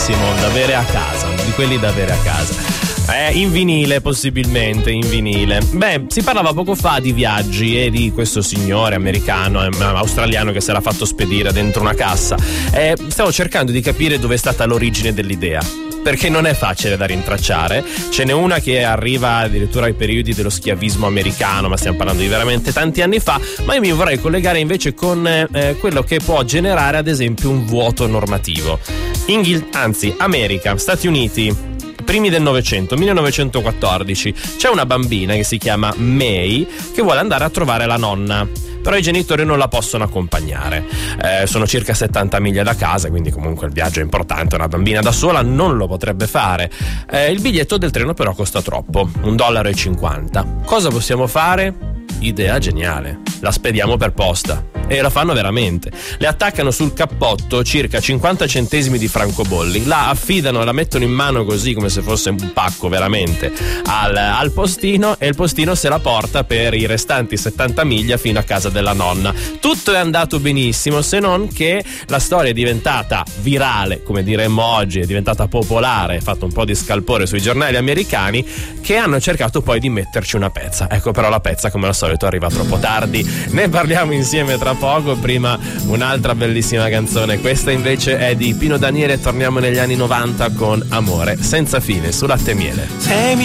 bellissimo da avere a casa, di quelli da avere a casa. In vinile, possibilmente in vinile. Beh, si parlava poco fa di viaggi e di questo signore americano, australiano, che si era fatto spedire dentro una cassa. Stavo cercando di capire dove è stata l'origine dell'idea, perché non è facile da rintracciare. Ce n'è una che arriva addirittura ai periodi dello schiavismo americano, ma stiamo parlando di veramente tanti anni fa. Ma io mi vorrei collegare invece con quello che può generare ad esempio un vuoto normativo. America, Stati Uniti, primi del Novecento, 1914, c'è una bambina che si chiama May che vuole andare a trovare la nonna, però i genitori non la possono accompagnare. Sono circa 70 miglia da casa, quindi comunque il viaggio è importante, una bambina da sola non lo potrebbe fare. Il biglietto del treno però costa troppo, $1,50. Cosa possiamo fare? Idea geniale, la spediamo per posta. E lo fanno veramente. Le attaccano sul cappotto circa 50 centesimi di francobolli, la affidano, la mettono in mano così come se fosse un pacco veramente al postino, e il postino se la porta per i restanti 70 miglia fino a casa della nonna. Tutto è andato benissimo, se non che la storia è diventata virale, come diremmo oggi, è diventata popolare, ha fatto un po' di scalpore sui giornali americani, che hanno cercato poi di metterci una pezza. Ecco, però la pezza come al solito arriva troppo tardi. Ne parliamo insieme tra poco. Prima un'altra bellissima canzone, questa invece è di Pino Daniele. Torniamo negli anni 90 con Amore senza fine su Latte e Miele.